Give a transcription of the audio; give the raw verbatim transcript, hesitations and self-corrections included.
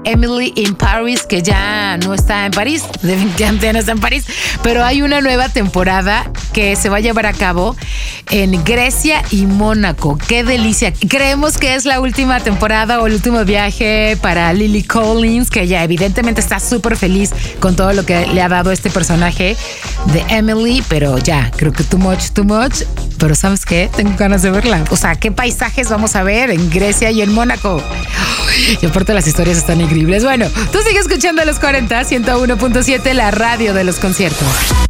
Emily in Paris, que ya no está en París, definitivamente no está en París, pero hay una nueva temporada que se va a llevar a cabo en Grecia y Mónaco. ¡Qué delicia! Creemos que es la última temporada o el último viaje para Lily Collins, que ya evidentemente está súper feliz con todo lo que le ha dado este personaje de Emily, pero ya, creo que too much, too much. Pero ¿sabes qué? Tengo ganas de verla. O sea, ¿qué paisajes vamos a ver en Grecia y en Mónaco? Y aparte las historias están increíbles. Bueno, tú sigues escuchando Los cuarenta, ciento uno punto siete, la radio de los conciertos.